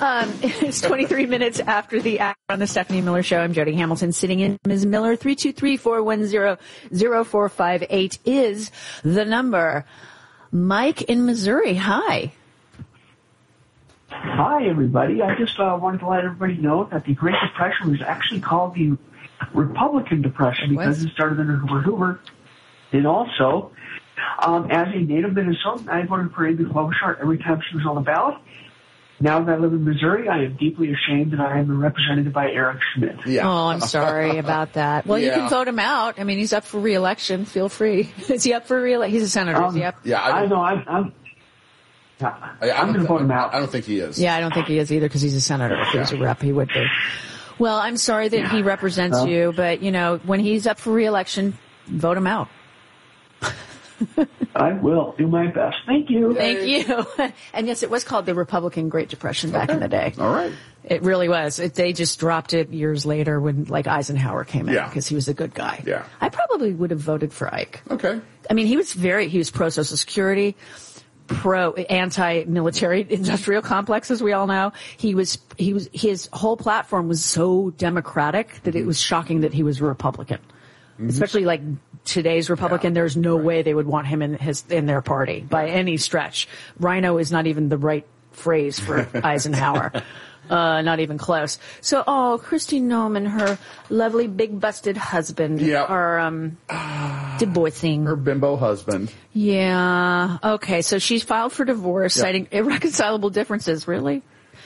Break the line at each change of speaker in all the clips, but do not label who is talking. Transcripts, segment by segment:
It's 23 minutes after the hour on the Stephanie Miller Show. I'm Jody Hamilton, sitting in. Ms. Miller, 323-410-0458 is the number. Mike in Missouri, hi.
Hi, everybody. I just wanted to let everybody know that the Great Depression was actually called the Republican Depression because it started under Hoover. And also, as a native Minnesotan, I voted for Amy Klobuchar every time she was on the ballot. Now that I live in Missouri, I am deeply ashamed that I am represented by Eric Schmidt.
Yeah. Oh, I'm sorry about that. Well, you can vote him out. I mean, he's up for re-election. Feel free. Is he up for re-election? He's a senator. Is he up?
Yeah,
I know. I'm going to vote him out.
I don't think he is.
Yeah, I don't think he is either because he's a senator. If he was a rep, he would be. Well, I'm sorry that he represents you, but, you know, when he's up for re-election, vote him out.
I will do my best. Thank you.
Thank you. And yes, it was called the Republican Great Depression back in the day.
All right.
It really was. They just dropped it years later when, like, Eisenhower came in because he was a good guy.
Yeah.
I probably would have voted for Ike.
Okay.
I mean, he was pro-Social Security, anti-military industrial complex, as we all know. His whole platform was so democratic that it was shocking that he was a Republican. Mm-hmm. Especially like today's Republican, there's no way they would want him in their party by any stretch. Rhino is not even the right phrase for Eisenhower. Not even close. So, Kristi Noem and her lovely big busted husband are divorcing.
Her bimbo husband.
Yeah. Okay. So she's filed for divorce, citing irreconcilable differences. Really?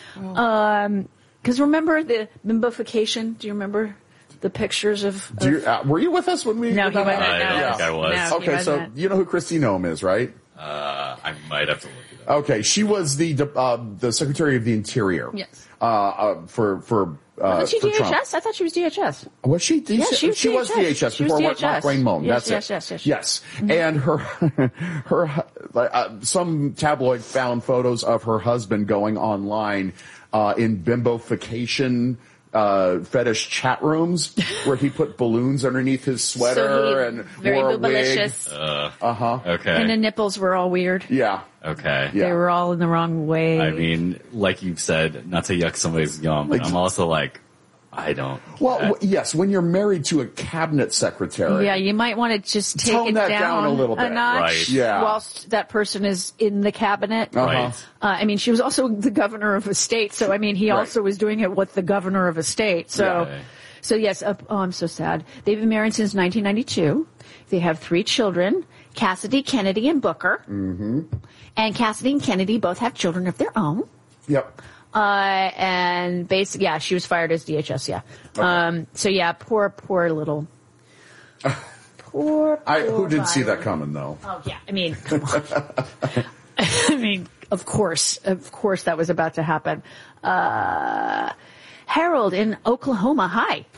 Because remember the bimbofication? Do you remember? The pictures of
were you with us when we?
No, he wasn't.
I don't think I was.
No,
okay, so you know who Kristi Noem is, right?
I might have to look it up.
Okay, she was the Secretary of the Interior.
Yes.
For
wasn't she
for
DHS?
Trump.
I thought she was DHS.
Was she?
Yeah, she was
DHS before Mark Wayne Moan.
Yes,
That's
yes,
it.
Yes.
Mm-hmm. And her some tabloid found photos of her husband going online in bimbofication fetish chat rooms where he put balloons underneath his sweater and
very
wore a wig.
Okay.
And the nipples were all weird.
Yeah.
Okay.
They were all in the wrong way.
I mean, like you said, not to yuck somebody's yum, but I'm also like, I don't.
Well, yes, when you're married to a cabinet secretary.
Yeah, you might want to just take
tone
it
that down a little bit.
notch
Right.
Yeah.
whilst that person is in the cabinet.
Right.
I mean, she was also the governor of a state, so I mean, he also was doing it with the governor of a state. So, so yes. I'm so sad. They've been married since 1992. They have 3 children: Cassidy, Kennedy, and Booker. Mm-hmm. And Cassidy and Kennedy both have children of their own.
Yep.
And basically, she was fired as DHS. Yeah. Okay. So poor little. Poor
who didn't see that coming though?
Oh yeah. I mean, come on. I mean, of course that was about to happen. Harold in Oklahoma. Hi.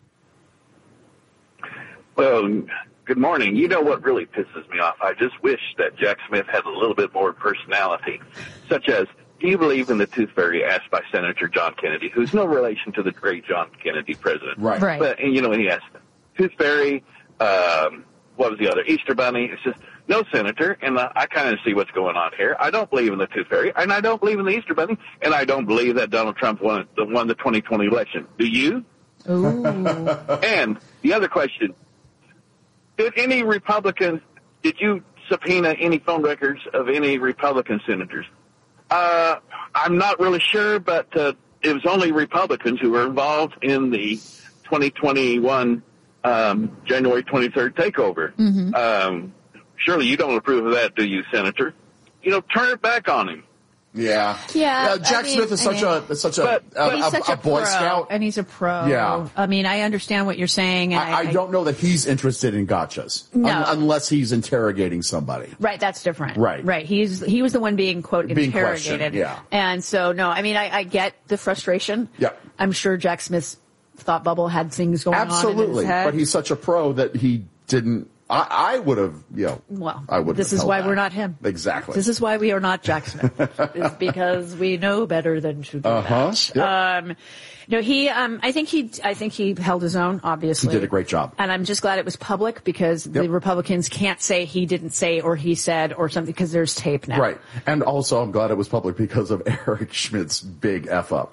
Well, good morning. You know what really pisses me off? I just wish that Jack Smith had a little bit more personality, such as, do you believe in the tooth fairy asked by Senator John Kennedy, who's no relation to the great John Kennedy president?
Right.
But, and he asked, tooth fairy, what was the other? Easter bunny. It's just, no, Senator, and I kind of see what's going on here. I don't believe in the tooth fairy, and I don't believe in the Easter bunny, and I don't believe that Donald Trump won the 2020 election. Do you?
Ooh.
And the other question, did you subpoena any phone records of any Republican senators? I'm not really sure, but it was only Republicans who were involved in the 2021 January 23rd takeover. Mm-hmm. Surely you don't approve of that, do you, Senator? Turn it back on him.
Yeah.
Yeah.
Jack Smith is such a
he's such a
Boy
pro,
Scout.
and he's a pro.
Yeah.
I mean, I understand what you're saying. And
I don't know that he's interested in gotchas.
No.
Unless he's interrogating somebody.
Right. That's different.
Right.
He was the one being, quote, interrogated.
Yeah.
And so, no, I mean, I get the frustration.
Yeah.
I'm sure Jack Smith's thought bubble had things going on in his head.
But he's such a pro that he didn't I would have,
Well,
I would.
This is why we're not him.
Exactly.
This is why we are not Jack Smith. It's because we know better than to do that.
Yep.
No, I think he held his own, obviously.
He did a great job.
And I'm just glad it was public because the Republicans can't say he didn't say or he said or something because there's tape now.
Right. And also I'm glad it was public because of Eric Schmidt's big F up.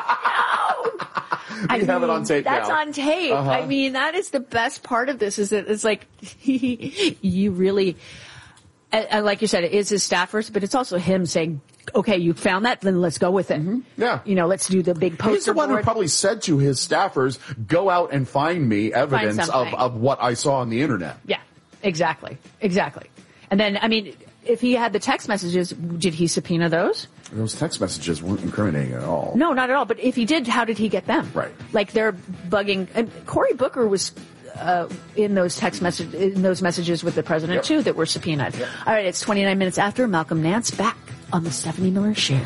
We have it on tape
That's
now.
on tape.
Uh-huh.
I mean, that is the best part of this is that it's like, you really, and like you said, it is his staffers, but it's also him saying, okay, you found that, then let's go with it.
Mm-hmm. Yeah.
Let's do the big poster
He's the one
board.
who probably said to his staffers, go out and find me evidence of what I saw on the internet.
Yeah, exactly. And then, I mean, if he had the text messages, did he subpoena those?
Those text messages weren't incriminating at all.
No, not at all. But if he did, how did he get them?
Right.
Like they're bugging. And Cory Booker was in those messages with the president too that were subpoenaed. Yep. All right, it's 29 minutes after. Malcolm Nance back on the Stephanie Miller Show.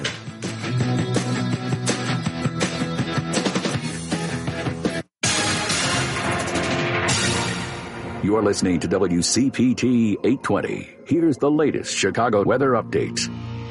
You're listening to WCPT 820. Here's the latest Chicago weather updates.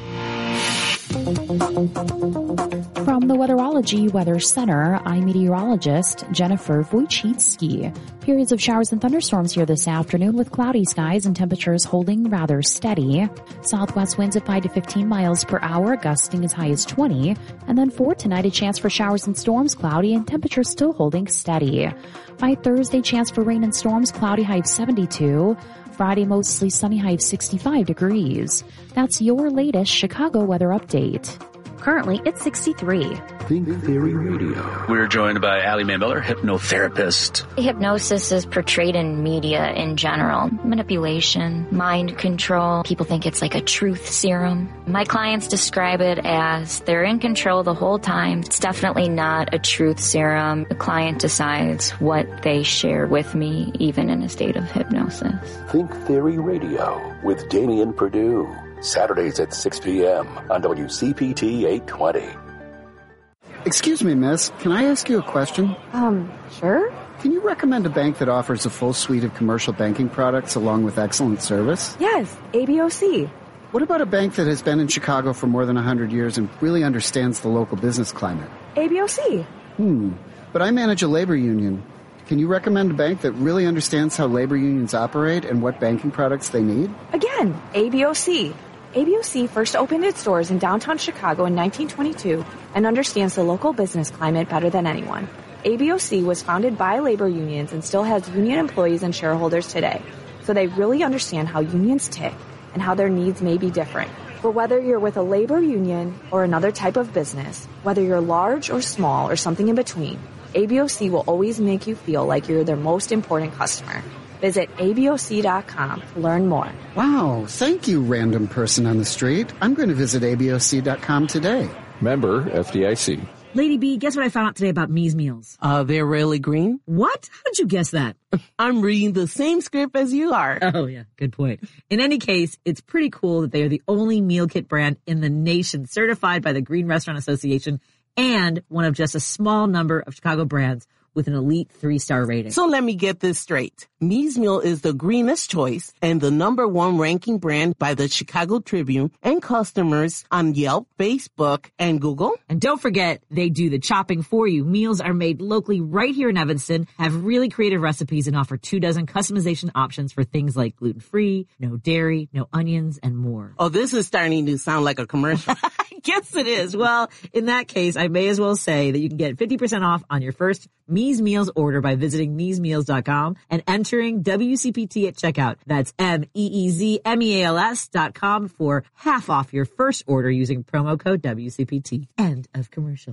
From the Weatherology Weather Center, I'm meteorologist Jennifer Wojcicki. Periods of showers and thunderstorms here this afternoon with cloudy skies and temperatures holding rather steady. Southwest winds at 5 to 15 miles per hour, gusting as high as 20. And then for tonight, a chance for showers and storms, cloudy and temperatures still holding steady. By Thursday, chance for rain and storms, cloudy, high of 72. Friday, mostly sunny, high of 65 degrees. That's your latest Chicago weather update. Currently, it's 63.
Think Theory Radio.
We're joined by Allie Mae Miller, hypnotherapist.
Hypnosis is portrayed in media in general. Manipulation, mind control. People think it's like a truth serum. My clients describe it as they're in control the whole time. It's definitely not a truth serum. The client decides what they share with me, even in a state of hypnosis.
Think Theory Radio with Damian Perdue. Saturdays at 6 p.m. on WCPT 820.
Excuse me, miss. Can I ask you a question?
Sure.
Can you recommend a bank that offers a full suite of commercial banking products along with excellent service?
Yes, ABOC.
What about a bank that has been in Chicago for more than 100 years and really understands the local business climate?
ABOC.
But I manage a labor union. Can you recommend a bank that really understands how labor unions operate and what banking products they need?
Again, ABOC. ABOC first opened its doors in downtown Chicago in 1922 and understands the local business climate better than anyone. ABOC was founded by labor unions and still has union employees and shareholders today. So they really understand how unions tick and how their needs may be different. For whether you're with a labor union or another type of business, whether you're large or small or something in between, ABOC will always make you feel like you're their most important customer. Visit ABOC.com to learn more.
Wow, thank you, random person on the street. I'm going to visit ABOC.com today.
Member FDIC.
Lady B, guess what I found out today about Me's Meals?
They're really green.
What? How did you guess that?
I'm reading the same script as you are.
Oh, yeah. Good point. In any case, it's pretty cool that they are the only meal kit brand in the nation certified by the Green Restaurant Association and one of just a small number of Chicago brands with an elite 3-star rating.
So let me get this straight. Me's Meal is the greenest choice and the #1 ranking brand by the Chicago Tribune and customers on Yelp, Facebook, and Google.
And don't forget, they do the chopping for you. Meals are made locally right here in Evanston, have really creative recipes, and offer 24 customization options for things like gluten-free, no dairy, no onions, and more.
Oh, this is starting to sound like a commercial.
Yes, it is. Well, in that case, I may as well say that you can get 50% off on your first Me's Meals order by visiting meesmeals.com and entering WCPT at checkout. That's MEEZMEALS.com for half off your first order using promo code WCPT. End of commercial.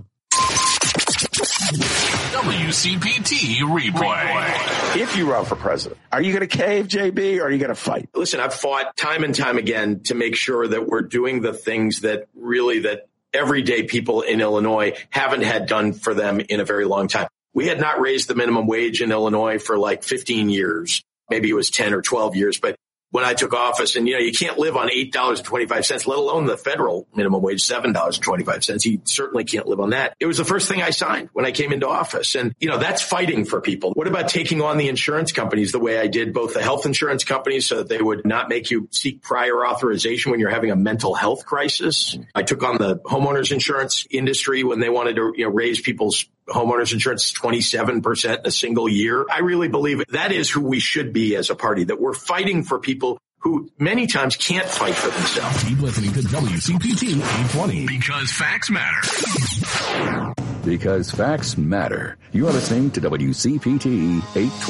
WCPT replay.
If you run for president, are you going to cave, JB, or are you going to fight?
Listen, I've fought time and time again to make sure that we're doing the things that everyday people in Illinois haven't had done for them in a very long time. We had not raised the minimum wage in Illinois for like 15 years. Maybe it was 10 or 12 years, but when I took office. And, you can't live on $8.25, let alone the federal minimum wage, $7.25. You certainly can't live on that. It was the first thing I signed when I came into office. And, that's fighting for people. What about taking on the insurance companies the way I did, both the health insurance companies so that they would not make you seek prior authorization when you're having a mental health crisis? I took on the homeowners insurance industry when they wanted to, raise people's homeowners insurance 27% in a single year. I really believe that is who we should be as a party, that we're fighting for people who many times can't fight for themselves.
Keep listening to WCPT 820 because facts matter.
Because facts matter. You are listening to WCPT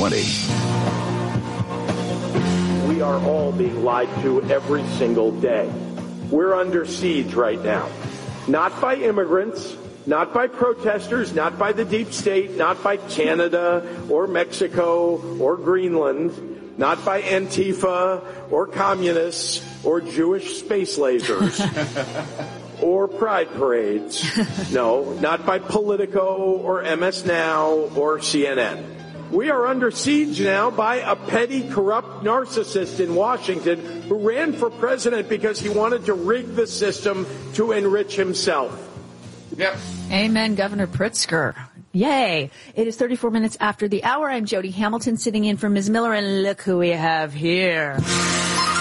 820.
We are all being lied to every single day. We're under siege right now. Not by immigrants, not by protesters, not by the deep state, not by Canada or Mexico or Greenland, not by Antifa or communists or Jewish space lasers or pride parades. No, not by Politico or MS Now or CNN. We are under siege now by a petty, corrupt narcissist in Washington who ran for president because he wanted to rig the system to enrich himself.
Yep.
Amen, Governor Pritzker. Yay. It is 34 minutes after the hour. I'm Jody Hamilton sitting in for Ms. Miller, and look who we have here.